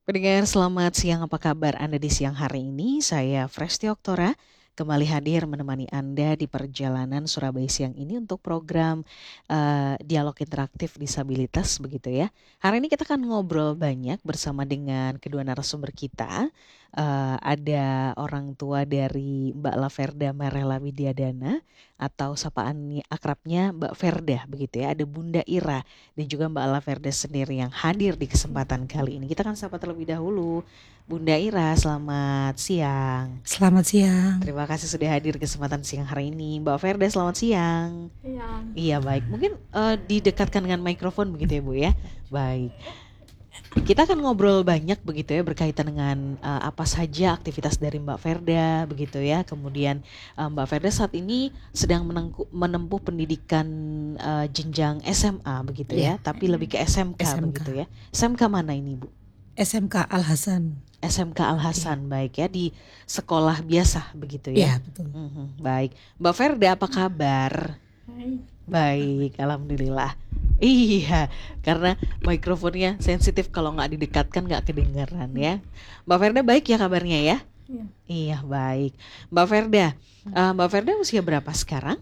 Pendengar selamat siang, apa kabar Anda di siang hari ini? Saya Fresti Oktora kembali hadir menemani Anda di perjalanan Surabaya siang ini untuk program Dialog Interaktif Disabilitas begitu ya. Hari ini kita akan ngobrol banyak bersama dengan kedua narasumber kita. Ada orang tua dari Mbak Laverda Marella Widiadana atau sapaan akrabnya Mbak Verda begitu ya. Ada Bunda Ira dan juga Mbak Laverda sendiri yang hadir di kesempatan kali ini. Kita akan sapa terlebih dahulu Bunda Ira, selamat siang. Selamat siang. Terima kasih sudah hadir kesempatan siang hari ini. Mbak Verda, selamat siang. Iya baik, mungkin didekatkan dengan mikrofon begitu ya Bu ya. Baik. Kita akan ngobrol banyak begitu ya berkaitan dengan apa saja aktivitas dari Mbak Verda begitu ya. Kemudian Mbak Verda saat ini sedang menempuh pendidikan jenjang SMA begitu ya, tapi lebih ke SMK begitu ya. SMK mana ini Bu? SMK Al Hasan. SMK Al Hasan, baik ya, di sekolah biasa begitu ya. Iya, betul. Baik. Mbak Verda apa kabar? Baik, alhamdulillah. Iya, karena mikrofonnya sensitif, kalau nggak didekatkan nggak kedengaran ya. Mbak Verda baik ya kabarnya ya? Iya. Iya baik. Mbak Verda, Mbak Verda usia berapa sekarang?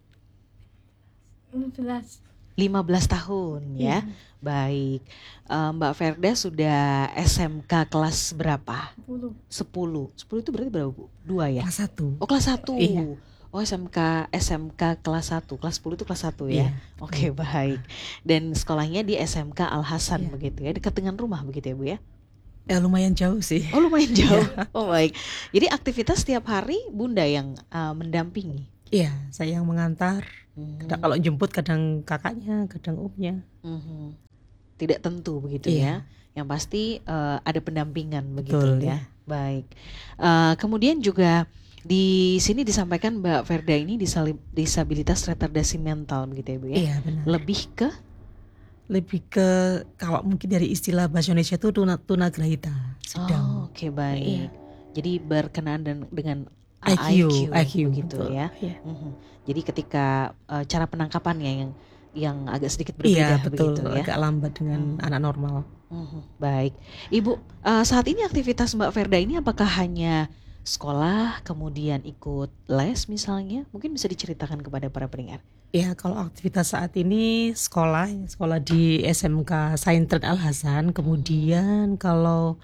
15. 15 tahun ya. Baik. Mbak Verda sudah SMK kelas berapa? 10. 10 itu berarti berapa Bu? 2 ya? Kelas 1. Oh kelas 1. Iya. Oh SMK kelas 1. Kelas 10 itu kelas 1 ya? Iya. Oke, baik. Dan sekolahnya di SMK Al Hasan Iya. begitu ya? Dekat dengan rumah begitu ya Bu ya? Ya lumayan jauh sih. Oh lumayan jauh. Oh baik. Jadi aktivitas setiap hari Bunda yang mendampingi? Iya, saya yang mengantar. Kalau jemput kadang kakaknya, kadang omnya. Tidak tentu begitu ya. Yang pasti ada pendampingan begitu. Betul, ya. ya. Baik. Kemudian juga di sini disampaikan Mbak Verda ini disabilitas retardasi mental begitu ya Bu ya. Iya, benar. Lebih ke kalau mungkin dari istilah bahasa Indonesia itu tunagrahita sedang. Oh, oke, baik. Iya. Jadi berkenaan dengan IQ begitu betul. ya. Iya. Jadi ketika cara penangkapannya yang agak sedikit berbeda Iya, betul, begitu ya. agak lambat dengan anak normal. Baik. Ibu, saat ini aktivitas Mbak Verda ini apakah hanya sekolah kemudian ikut les misalnya? Mungkin bisa diceritakan kepada para pendengar. Ya, kalau aktivitas saat ini sekolah di SMK Saintren Al Hasan, kemudian kalau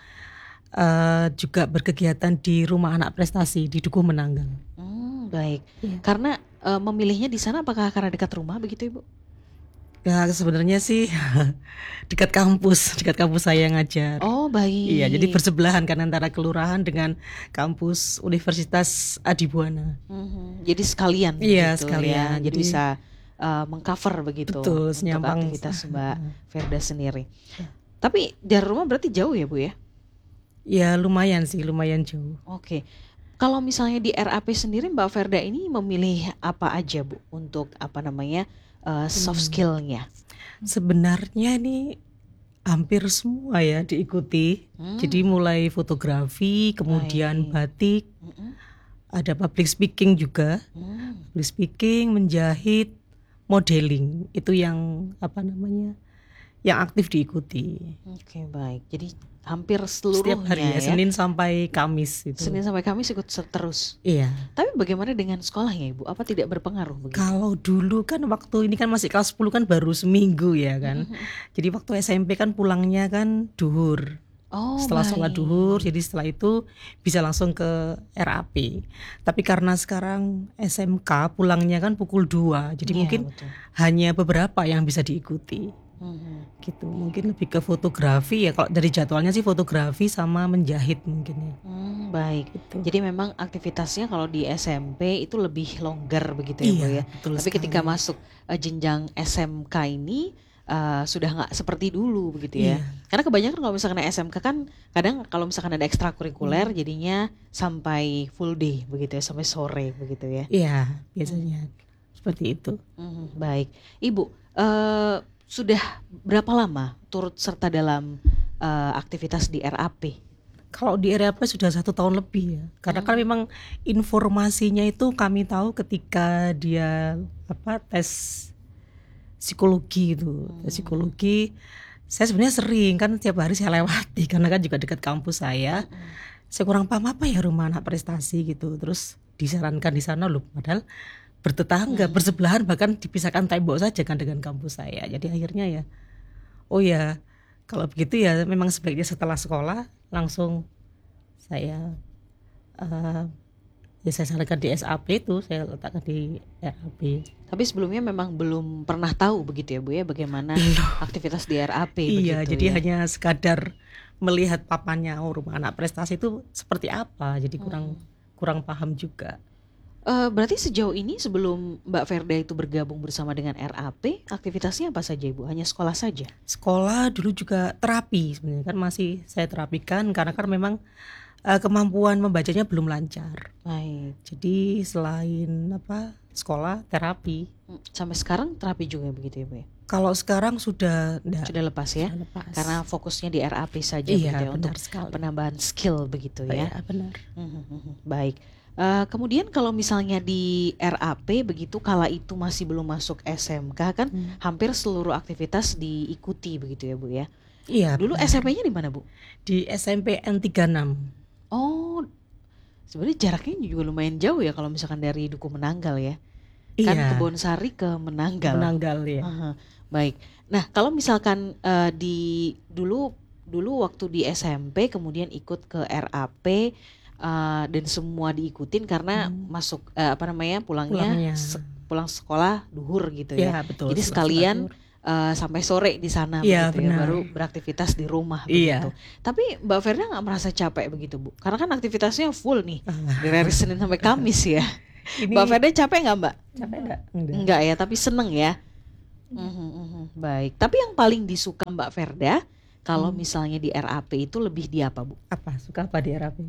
juga berkegiatan di Rumah Anak Prestasi di Dukuh Menanggal. Baik. Ya. Karena memilihnya di sana apakah karena dekat rumah begitu Ibu? Ya sebenarnya sih dekat kampus saya ngajar. Oh baik. Iya, jadi bersebelahan kan antara kelurahan dengan kampus Universitas Adibuana. Jadi sekalian. Iya gitu, sekalian. Ya. Jadi bisa mengcover begitu. Betul, untuk aktivitas Mbak Verda sendiri. Tapi dari rumah berarti jauh ya Bu ya? Ya lumayan jauh. Oke. Kalau misalnya di RAP sendiri Mbak Verda ini memilih apa aja Bu untuk soft skillnya? Sebenarnya ini hampir semua ya diikuti. Jadi mulai fotografi, kemudian batik, ada public speaking juga, public speaking, menjahit, modeling, itu yang yang aktif diikuti. Oke, baik. Jadi hampir seluruhnya setiap hari ya, Senin sampai Kamis itu. Senin sampai Kamis ikut terus. Iya. Tapi bagaimana dengan sekolahnya Ibu? Apa tidak berpengaruh begitu? Kalau dulu kan waktu ini kan masih kelas 10 kan baru seminggu ya kan. Jadi waktu SMP kan pulangnya kan duhur. Setelah sholat duhur, jadi setelah itu bisa langsung ke RAP. Tapi karena sekarang SMK pulangnya kan pukul 2, jadi mungkin hanya beberapa yang bisa diikuti. Gitu, mungkin lebih ke fotografi ya. Kalau dari jadwalnya sih fotografi sama menjahit mungkin ya. Baik. Gitu. Jadi memang aktivitasnya kalau di SMP itu lebih longgar begitu ya Bu ya. Tapi ketika masuk jenjang SMK ini sudah nggak seperti dulu begitu ya. Karena kebanyakan kalau misalkan SMK kan kadang kalau misalkan ada ekstrakurikuler jadinya sampai full day begitu ya, sampai sore begitu ya. Iya, biasanya seperti itu. Baik. Ibu, sudah berapa lama turut serta dalam aktivitas di RAP? Kalau di RAP sudah 1 tahun lebih ya. Karena kan memang informasinya itu kami tahu ketika dia tes psikologi itu. Tes psikologi Saya sebenarnya sering kan tiap hari saya lewati karena kan juga dekat kampus saya. Saya kurang paham apa ya rumah anak prestasi gitu. Terus disarankan di sana loh, padahal bertetangga, bersebelahan, bahkan dipisahkan tembok saja kan dengan kampus saya. Jadi akhirnya ya, oh ya kalau begitu ya memang sebaiknya setelah sekolah langsung saya ya saya sarankan di SAP itu, saya letakkan di RAP. Tapi sebelumnya memang belum pernah tahu begitu ya Bu ya, bagaimana aktivitas di RAP Iya, begitu jadi ya. hanya sekadar melihat papannya, oh rumah anak prestasi itu seperti apa. Jadi kurang paham juga. Berarti sejauh ini sebelum Mbak Verda itu bergabung bersama dengan RAP, aktivitasnya apa saja Ibu? Hanya sekolah saja? Sekolah dulu juga terapi sebenarnya kan masih saya terapikan karena kan memang kemampuan membacanya belum lancar. Baik. Jadi selain sekolah terapi. Sampai sekarang terapi juga begitu ya Bu ya? Kalau sekarang sudah enggak. Sudah lepas ya? Sudah lepas. Karena fokusnya di RAP saja Iya, begitu ya, untuk sekali. penambahan skill begitu ya. Iya, benar. Baik. Kemudian kalau misalnya di RAP begitu, kala itu masih belum masuk SMK kan, hampir seluruh aktivitas diikuti begitu ya Bu ya? Iya. Dulu SMP-nya di mana Bu? Di SMP N36. Oh, sebenarnya jaraknya juga lumayan jauh ya kalau misalkan dari Duku Menanggal ya. Kan Iya. Kebonsari ke Menanggal. Menanggal ya. Baik. Nah, kalau misalkan di dulu waktu di SMP kemudian ikut ke RAP dan semua diikutin karena masuk pulangnya pulang sekolah duhur gitu ya. Iya, betul. Jadi sekalian sampai sore di sana Iya, begitu ya, benar. baru beraktivitas di rumah Iya. begitu. Tapi Mbak Verda nggak merasa capek begitu Bu? Karena kan aktivitasnya full nih dari hari Senin sampai Kamis ya. Mbak Verda capek nggak Mbak? Capek enggak? Enggak ya, tapi seneng ya. Baik. Tapi yang paling disuka Mbak Verda kalau misalnya di RAP itu lebih di apa Bu? Apa? Suka apa di RAP?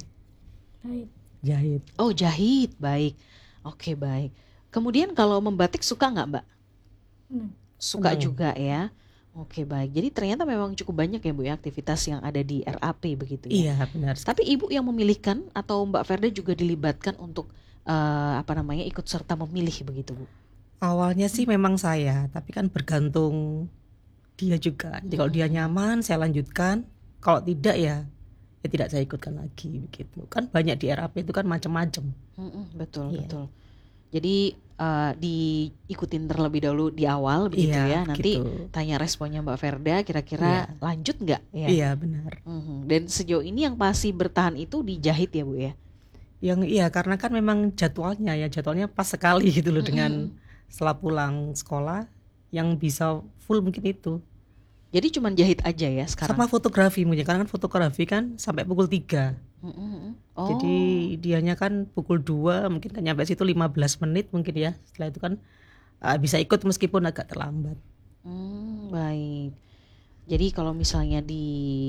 Jahit. Oh, jahit. Baik. Oke, baik. Kemudian kalau membatik suka nggak Mbak? Suka juga ya. Oke, baik. Jadi ternyata memang cukup banyak ya Bu ya aktivitas yang ada di RAP begitu ya. Iya, benar. Tapi Ibu yang memilihkan atau Mbak Verda juga dilibatkan untuk ikut serta memilih begitu Bu? Awalnya sih memang saya, tapi kan bergantung dia juga. Jadi kalau dia nyaman saya lanjutkan, kalau tidak ya tidak saya ikutkan lagi begitu. Kan banyak di RAP itu kan macam-macam. Betul, betul. Jadi diikutin terlebih dahulu di awal begitu ya. Nanti tanya responnya Mbak Verda, kira-kira lanjut nggak? Ya. Iya, benar. Dan sejauh ini yang pasti bertahan itu dijahit ya Bu ya? Karena kan memang jadwalnya pas sekali gitu loh dengan setelah pulang sekolah yang bisa full mungkin itu. Jadi cuma jahit aja ya sekarang? Sama fotografi mungkin, karena kan fotografi kan sampai pukul 3. Jadi dianya kan pukul 2, mungkin kan nyampe situ 15 menit mungkin ya. Setelah itu kan bisa ikut meskipun agak terlambat. Baik. Jadi kalau misalnya di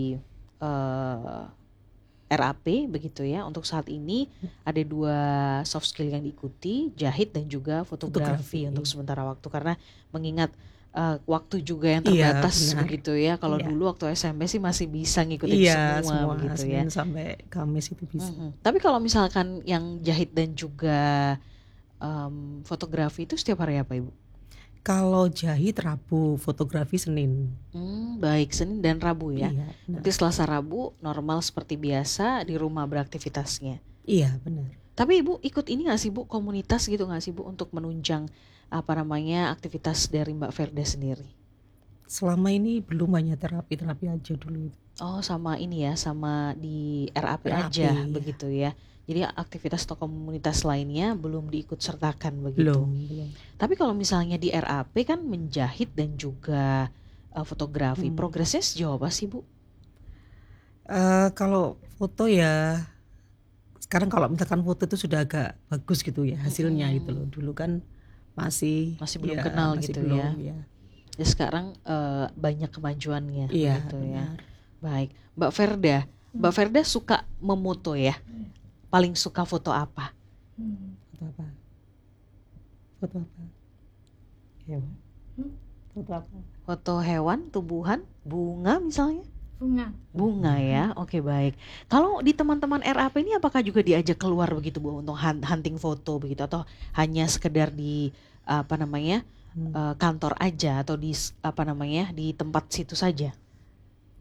RAP begitu ya, untuk saat ini ada 2 soft skill yang diikuti, jahit dan juga fotografi untuk sementara waktu, karena mengingat waktu juga yang terbatas begitu ya. Kalau dulu waktu SMP sih masih bisa ngikutin semua begitu ya. Senin sampai Kamis itu bisa. Tapi kalau misalkan yang jahit dan juga fotografi itu setiap hari apa Ibu? Kalau jahit Rabu, fotografi Senin. Baik, Senin dan Rabu ya. Iya, nanti Selasa Rabu normal seperti biasa di rumah beraktivitasnya. Iya, benar. Tapi Ibu ikut ini nggak sih Bu, komunitas gitu nggak sih Bu untuk menunjang aktivitas dari Mbak Verda sendiri? Selama ini belum, hanya terapi aja dulu. Oh, sama ini ya, sama di RAP aja begitu ya. Jadi aktivitas atau komunitas lainnya belum diikut sertakan begitu. Belum. Tapi kalau misalnya di RAP kan menjahit dan juga fotografi, progresnya sejauh apa sih Bu? Kalau foto ya, sekarang kalau misalkan foto itu sudah agak bagus gitu ya hasilnya gitu loh. Dulu kan masih belum kenal masih gitu belum, ya. Ya sekarang banyak kemajuannya gitu ya. Baik, Mbak Verda suka memoto ya. Paling suka foto apa? Foto apa? Hewan. Foto apa? Foto hewan, tumbuhan, bunga misalnya? Bunga ya. Oke, baik. Kalau di teman-teman RAP ini apakah juga diajak keluar begitu Bu untuk hunting foto begitu, atau hanya sekedar di kantor aja atau di di tempat situ saja?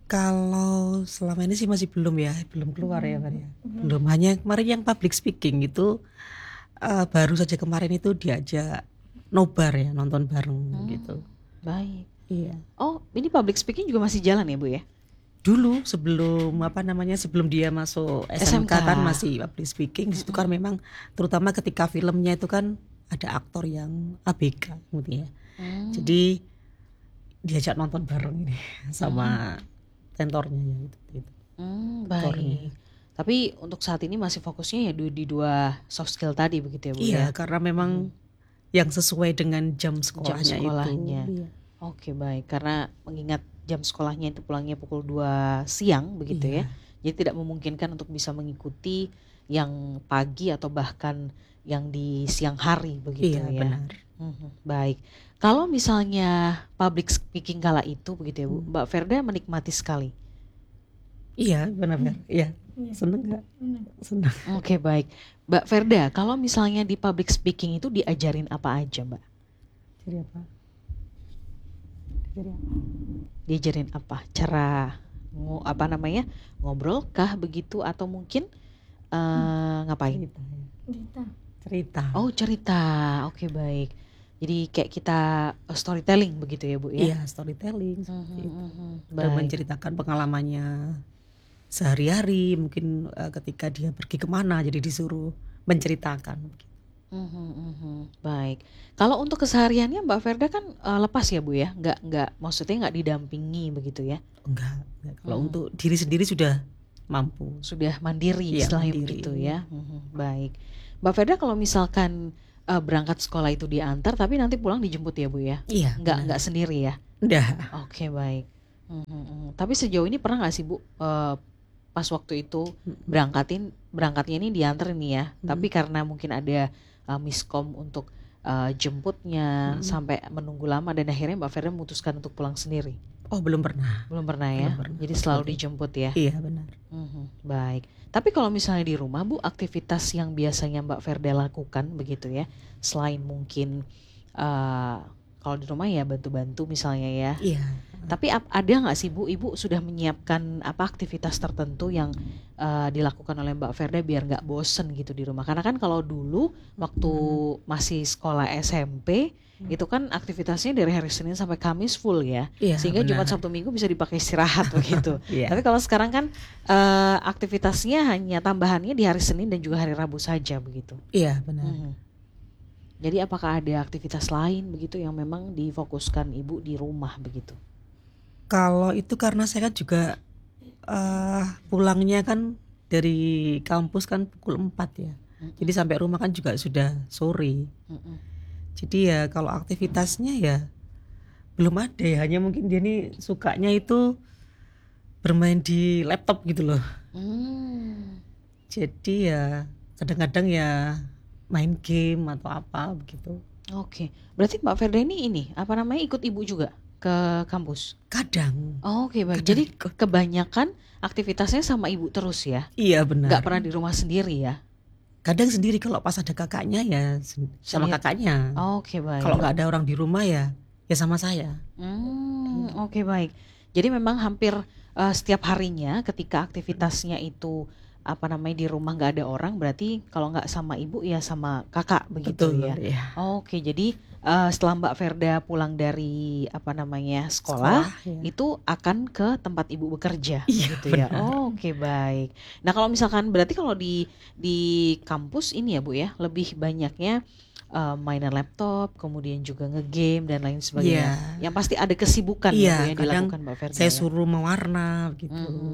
Kalau selama ini sih masih belum ya, belum keluar ya Pak ya. Belum, hanya kemarin yang public speaking itu baru saja kemarin itu diajak nobar ya, nonton bareng gitu. Baik. Iya. Oh, ini public speaking juga masih jalan ya Bu ya? Dulu sebelum sebelum dia masuk SMK kan masih public speaking. Di situ kan memang terutama ketika filmnya itu kan ada aktor yang ABK gitu ya. Jadi diajak nonton bareng ini sama tentornya ya gitu. Baik. Tapi untuk saat ini masih fokusnya ya di dua soft skill tadi begitu ya Bu? Iya, ya? karena memang yang sesuai dengan jam sekolahnya itu. Iya. Oke, baik. Karena mengingat jam sekolahnya itu pulangnya pukul 2 siang begitu ya. Jadi tidak memungkinkan untuk bisa mengikuti yang pagi atau bahkan yang di siang hari begitu ya. Benar. Baik. Kalau misalnya public speaking kala itu begitu ya Bu, Mbak Verda menikmati sekali. Iya, benar. Iya. Seneng nggak? Senang. Oke, baik. Mbak Verda, kalau misalnya di public speaking itu diajarin apa aja, Mbak? Diajarin apa? Cara ngobrol kah begitu atau mungkin ngapain? Cerita. Oh, cerita. Oke, baik. Jadi kayak kita storytelling begitu ya Bu ya? Iya, storytelling seperti itu. Dan menceritakan pengalamannya sehari-hari, mungkin ketika dia pergi kemana, jadi disuruh menceritakan. Baik. Kalau untuk kesehariannya Mbak Verda kan lepas ya Bu ya, maksudnya nggak didampingi begitu ya? Enggak. Kalau untuk diri sendiri sudah mampu, sudah mandiri istilahnya begitu ya. Baik. Mbak Verda kalau misalkan berangkat sekolah itu diantar, tapi nanti pulang dijemput ya Bu ya? Iya. Nggak sendiri ya? Udah. Oke, baik. Tapi sejauh ini pernah nggak sih Bu? Pas waktu itu berangkatnya ini diantar nih ya, tapi karena mungkin ada miskom untuk jemputnya sampai menunggu lama dan akhirnya Mbak Verda memutuskan untuk pulang sendiri. Oh, belum pernah ya. Jadi selalu dijemput ya. Iya, benar. Baik. Tapi kalau misalnya di rumah Bu, aktivitas yang biasanya Mbak Verda lakukan begitu ya, selain mungkin kalau di rumah ya bantu-bantu misalnya ya. Iya. Tapi ada nggak sih Bu, Ibu sudah menyiapkan aktivitas tertentu yang dilakukan oleh Mbak Verda biar nggak bosen gitu di rumah? Karena kan kalau dulu waktu masih sekolah SMP itu kan aktivitasnya dari hari Senin sampai Kamis full ya, sehingga Jumat Sabtu Minggu bisa dipakai istirahat begitu. Tapi kalau sekarang kan aktivitasnya hanya tambahannya di hari Senin dan juga hari Rabu saja begitu. Iya, benar. Jadi apakah ada aktivitas lain begitu yang memang difokuskan Ibu di rumah begitu? Kalau itu karena saya kan juga pulangnya kan dari kampus kan pukul 4 ya. Jadi sampai rumah kan juga sudah sore. Jadi ya kalau aktivitasnya ya belum ada ya. Hanya mungkin dia nih sukanya itu bermain di laptop gitu loh. Jadi ya kadang-kadang ya main game atau apa begitu. Oke. Berarti Mbak Verda ini ikut Ibu juga ke kampus? Kadang. Oke, baik. Jadi kebanyakan aktivitasnya sama Ibu terus ya? Iya, benar. Nggak pernah di rumah sendiri ya? Kadang sendiri, kalau pas ada kakaknya ya sama kakaknya. Oke, baik. Kalau nggak ada orang di rumah ya sama saya. Oke, baik. Jadi memang hampir setiap harinya ketika aktivitasnya itu di rumah nggak ada orang, berarti kalau nggak sama Ibu ya sama kakak begitu. Betul, ya. Oke, jadi setelah Mbak Verda pulang dari sekolah ya, itu akan ke tempat Ibu bekerja gitu ya. Oke, baik. Nah, kalau misalkan berarti kalau di kampus ini ya Bu ya, lebih banyaknya mainan laptop, kemudian juga ngegame dan lain sebagainya. Yang pasti ada kesibukan yang dilakukan Mbak Verda. Saya suruh mewarna gitu.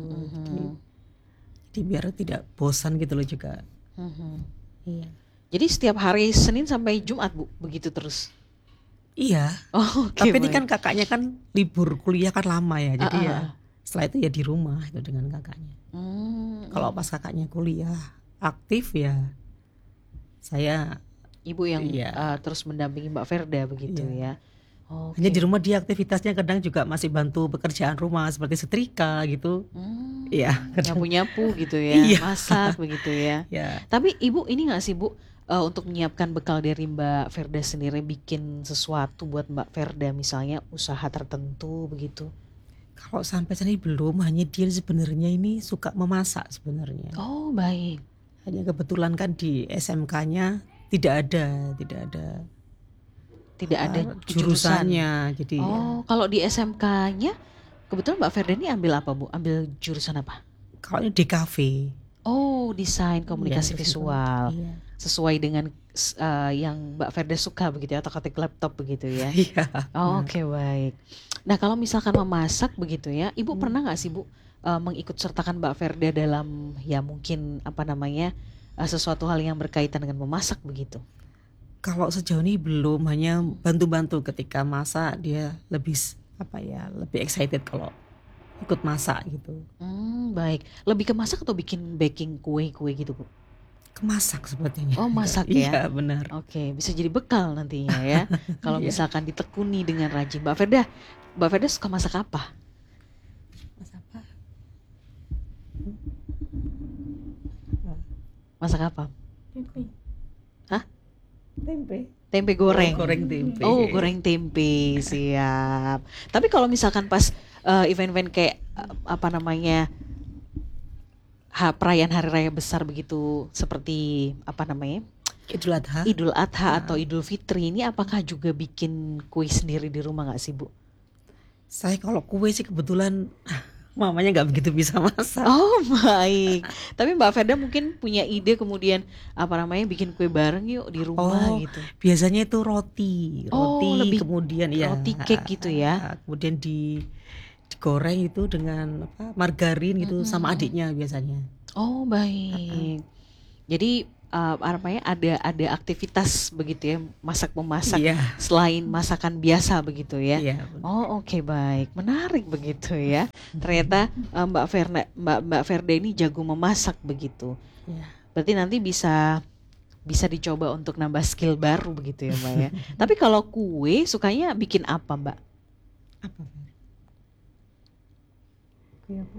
Jadi biar tidak bosan gitu loh juga. Iya. Jadi setiap hari Senin sampai Jumat Bu, begitu terus? Iya. Tapi ini kan kakaknya kan libur kuliah kan lama ya. Jadi ya setelah itu ya di rumah itu dengan kakaknya. Kalau pas kakaknya kuliah aktif ya saya. Ibu yang terus mendampingi Mbak Verda begitu ya. Hanya di rumah dia aktivitasnya kadang juga masih bantu pekerjaan rumah seperti setrika gitu. Iya. Nyapu-nyapu gitu ya, masak begitu ya. Tapi Ibu ini nggak sih Bu, untuk menyiapkan bekal dari Mbak Verda sendiri, bikin sesuatu buat Mbak Verda misalnya usaha tertentu begitu? Kalau sampai saat ini belum, hanya dia sebenarnya ini suka memasak sebenarnya. Oh, baik. Hanya kebetulan kan di SMK-nya tidak ada Tidak ada jurusan. jurusannya. Jadi Oh, kalau di SMK-nya kebetulan Mbak Ferda ini ambil apa, Bu? Ambil jurusan apa? kalau ini DKV. Oh, desain komunikasi Iya, visual. Iya. Sesuai dengan yang Mbak Ferda suka begitu ya, atau ketik laptop begitu ya. Iya. Oh, oke, baik. Nah, kalau misalkan memasak begitu ya, Ibu pernah nggak sih, Bu, mengikut sertakan Mbak Ferda dalam ya mungkin apa namanya sesuatu hal yang berkaitan dengan memasak begitu? Kalau sejauh ini belum, hanya bantu-bantu ketika masak. Dia lebih lebih excited kalau ikut masak gitu. Baik. Lebih ke masak atau bikin baking kue-kue gitu, Bu? Kemasak sepertinya. Oh, masak ya? Iya, benar. Oke, bisa jadi bekal nantinya ya. Kalau Iya. misalkan ditekuni dengan rajin. Mbak Ferda suka masak apa? Masak apa? Masak apa? Tempe. Tempe. Tempe goreng. Goreng tempe. Oh, goreng tempe, siap. Tapi kalau misalkan pas event-event kayak apa namanya perayaan hari raya besar begitu, seperti apa namanya Idul Adha. Idul Adha atau Idul Fitri, ini apakah juga bikin kue sendiri di rumah nggak sih, Bu? Saya kalau kue sih kebetulan mamanya nggak begitu bisa masak. Oh, baik. Tapi Mbak Ferda mungkin punya ide kemudian apa namanya bikin kue bareng yuk di rumah Oh, gitu. biasanya itu roti, Oh, lebih kemudian ya roti cake gitu ya. kemudian digoreng itu dengan margarin gitu sama adiknya biasanya. Oh, baik. Jadi apa namanya ada aktivitas begitu ya, masak-memasak Iya. selain masakan biasa begitu ya. Iya, benar. Oh, oke, baik. Menarik begitu ya. Ternyata Mbak Ferda ini jago memasak begitu. Iya. Berarti nanti bisa dicoba untuk nambah skill baru begitu ya, Mbak ya. Tapi kalau kue sukanya bikin apa, Mbak? Apa? Kue apa?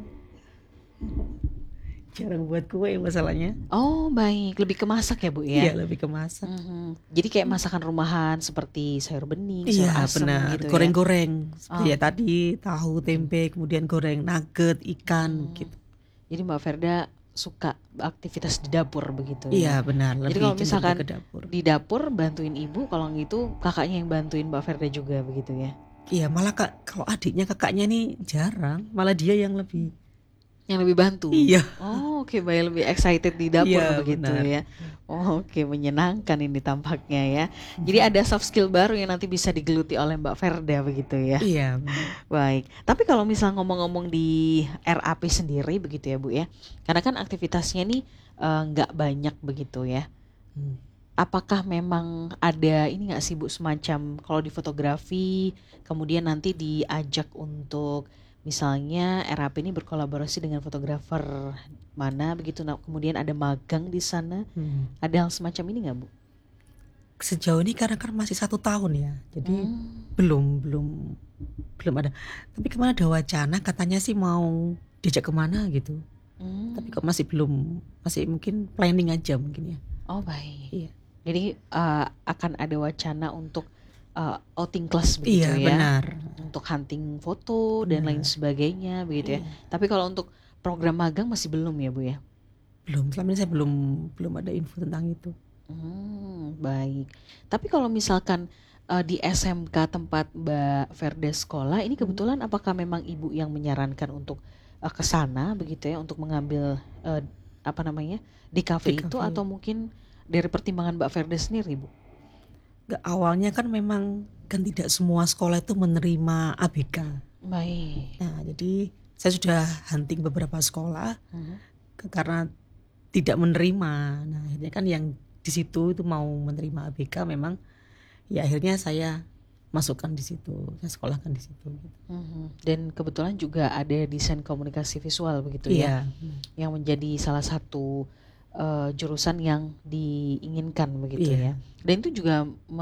Jarang buat kue masalahnya. Oh, baik. Lebih ke masak ya, Bu ya? Iya, lebih ke masak. Jadi kayak masakan rumahan seperti sayur bening, sayur Iya, asem benar. gitu ya. Goreng-goreng. Seperti ya tadi tahu, tempe, kemudian goreng nugget, ikan gitu. Jadi Mbak Ferda suka aktivitas di dapur begitu Iya, ya. benar. Jadi Lebih kalau cenderung misalkan ke dapur. di dapur bantuin ibu, kalau gitu kakaknya yang bantuin Mbak Ferda juga begitu ya. Iya, malah kalau adiknya kakaknya nih jarang, malah dia yang lebih. Yang lebih bantu. Iya. Oh, oke, baik, lebih excited di dapur Iya, begitu benar. ya. Oh, oke, menyenangkan ini tampaknya ya. Jadi ada soft skill baru yang nanti bisa digeluti oleh Mbak Ferda begitu ya. Iya, benar. Baik. Tapi kalau misal ngomong-ngomong di RAP sendiri begitu ya, Bu ya. Karena kan aktivitasnya nih nggak banyak begitu ya. Apakah memang ada ini nggak sih, Bu, semacam kalau di fotografi kemudian nanti diajak untuk misalnya RAP ini berkolaborasi dengan fotografer mana begitu, nah, kemudian ada magang di sana, ada hal semacam ini nggak, Bu? Sejauh ini karena kan masih 1 tahun ya, jadi belum ada. Tapi kemana ada wacana katanya sih mau diajak kemana gitu. Tapi kok masih mungkin planning aja mungkin ya. Oh, baik. Iya. Jadi akan ada wacana untuk outing class begitu Iya, ya. benar. Untuk hunting foto dan lain sebagainya begitu ya. Tapi kalau untuk program magang masih belum ya, Bu ya? Belum, selama ini saya belum ada info tentang itu. Baik. Tapi kalau misalkan di SMK tempat Mbak Ferda sekolah ini kebetulan apakah memang Ibu yang menyarankan untuk ke sana begitu ya, untuk mengambil apa namanya DKV itu, atau mungkin dari pertimbangan Mbak Ferda sendiri, Bu? Awalnya kan memang kan tidak semua sekolah itu menerima ABK. Baik. Nah, jadi saya sudah hunting beberapa sekolah karena tidak menerima. Nah, akhirnya kan yang di situ itu mau menerima ABK, memang ya akhirnya saya masukkan di situ, saya sekolahkan di situ. Dan kebetulan juga ada desain komunikasi visual begitu ya, yang menjadi salah satu jurusan yang diinginkan begitu ya. Dan itu juga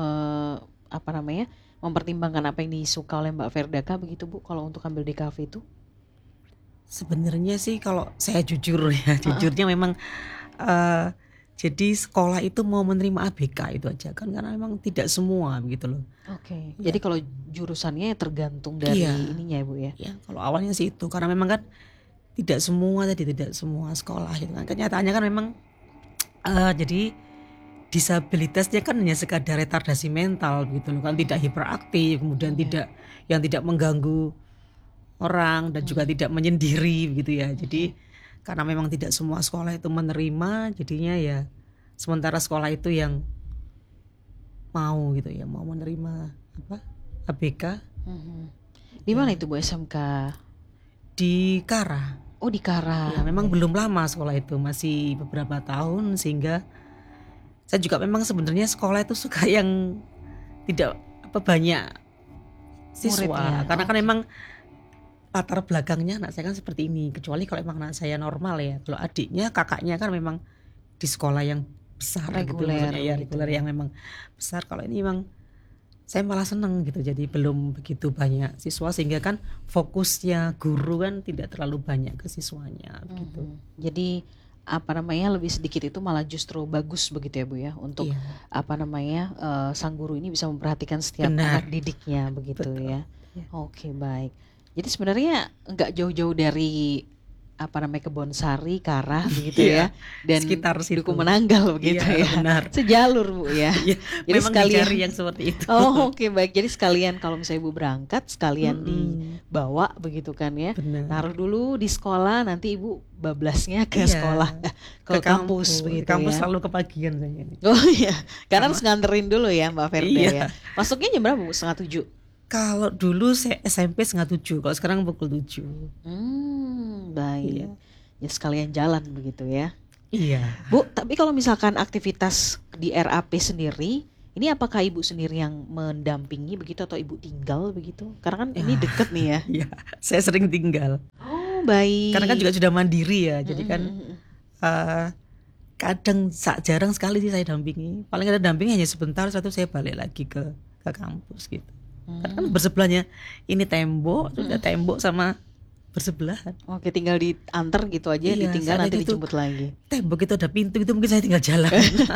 mempertimbangkan apa yang disuka oleh Mbak Ferda kah begitu, Bu, kalau untuk ambil DKV itu? Sebenarnya sih kalau saya jujur ya, jujurnya memang Jadi sekolah itu mau menerima ABK itu aja kan, karena memang tidak semua begitu loh. Oke. Ya. Jadi kalau jurusannya tergantung dari Iya. ininya ya Bu ya. Ya, kalau awalnya sih itu karena memang kan tidak semua sekolah gitu kan. Kenyataannya kan memang jadi disabilitasnya kan hanya sekadar retardasi mental gitu loh kan, tidak hiperaktif, kemudian tidak mengganggu orang dan juga tidak menyendiri gitu ya. Jadi karena memang tidak semua sekolah itu menerima, jadinya ya sementara sekolah itu yang mau gitu ya, mau menerima ABK. Di mana itu Bu SMK? Di Kara. Oh di Kara. Ya, memang belum lama sekolah itu, masih beberapa tahun, sehingga saya juga memang sebenarnya sekolah itu suka yang tidak banyak siswa, Muridnya. karena kan memang latar belakangnya anak saya kan seperti ini. Kecuali kalau emang anak saya normal ya, kalau adiknya, kakaknya kan memang di sekolah yang besar Reguler gitu, ya gitu. reguler yang memang besar. Kalau ini memang saya malah seneng gitu, jadi belum begitu banyak siswa, sehingga kan fokusnya guru kan tidak terlalu banyak ke siswanya gitu. Jadi lebih sedikit itu malah justru bagus begitu ya Bu ya, untuk Iya. sang guru ini bisa memperhatikan setiap Benar. anak didiknya begitu. Betul. Ya. Ya. Oke, baik. Jadi sebenarnya nggak jauh-jauh dari Kebonsari, Kara begitu Iya, ya, dan sekitar situ. Duku Menanggal begitu Iya, ya. benar. Sejalur Bu ya. Iya, Jadi memang sekalian dicari yang seperti itu. Oh, oke, baik. Jadi sekalian kalau misalnya Ibu berangkat sekalian dibawa begitu kan ya. Benar. Taruh dulu di sekolah, nanti Ibu bablasnya ke Iya, sekolah, ke kampus Di begitu kampus ya. selalu kepagian saya ini. Oh iya, karena harus nganterin dulu ya Mbak Ferda Iya. ya. Masuknya jam berapa Bu? 6:30? Kalau dulu saya SMP 6:30, kalau sekarang pukul 7. Baik. Iya. Ya sekalian jalan begitu ya. Iya. Bu, tapi kalau misalkan aktivitas di RAP sendiri, ini apakah Ibu sendiri yang mendampingi begitu atau Ibu tinggal begitu? Karena kan ini deket nih ya. Iya, saya sering tinggal. Oh, baik. Karena kan juga sudah mandiri ya, jadi kan kadang jarang sekali sih saya dampingi. Paling ada dampingi hanya sebentar, satu saya balik lagi ke kampus gitu. Karena kan bersebelahnya ini tembok, sudah tembok sama bersebelahan. Oke, tinggal diantar gitu aja, Iya, ditinggal saat nanti itu dijemput lagi. Tembok itu ada pintu, itu mungkin saya tinggal jalan.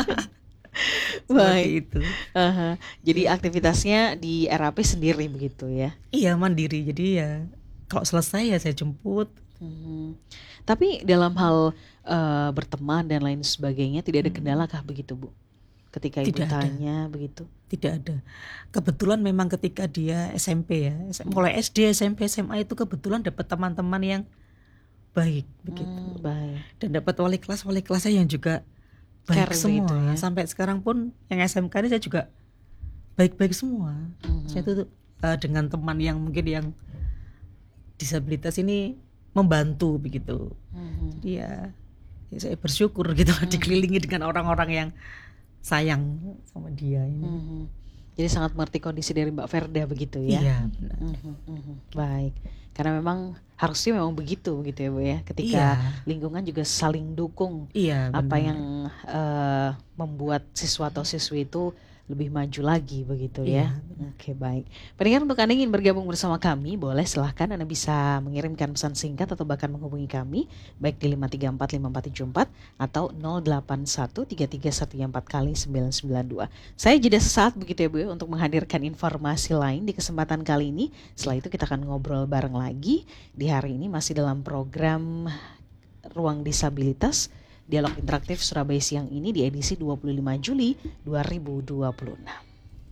Baik. Itu. Jadi aktivitasnya di RAP sendiri begitu ya. Iya, mandiri. Jadi ya kalau selesai ya saya jemput. Tapi dalam hal berteman dan lain sebagainya tidak ada kendala kah begitu Bu? Ketika Ibu Tidak ada. tanya begitu. Tidak ada. Kebetulan memang ketika dia SMP ya, mulai SD, SMP, SMA itu kebetulan dapat teman-teman yang baik begitu. Baik. Dan dapat wali kelasnya yang juga baik Care semua. begitu ya. Sampai sekarang pun yang SMK ini saya juga baik-baik semua. Saya itu dengan teman yang mungkin yang disabilitas ini membantu begitu. Jadi ya saya bersyukur gitu dikelilingi dengan orang-orang yang sayang sama dia ini. Jadi sangat mengerti kondisi dari Mbak Ferda begitu ya. Iya, benar. Baik. Karena memang harusnya memang begitu ya Bu ya. Ketika lingkungan juga saling dukung. Iya, apa benar. yang membuat siswa atau siswi itu lebih maju lagi begitu Iya, ya. Oke, baik. Pendengar, untuk Anda ingin bergabung bersama kami, boleh silahkan Anda bisa mengirimkan pesan singkat atau bahkan menghubungi kami baik di 5345474 atau 08133134 kali 992. Saya jeda sesaat begitu ya Bu ya, untuk menghadirkan informasi lain di kesempatan kali ini. Setelah itu kita akan ngobrol bareng lagi. Di hari ini masih dalam program Ruang Disabilitas Dialog Interaktif Surabaya Siang ini di edisi 25 Juli 2026.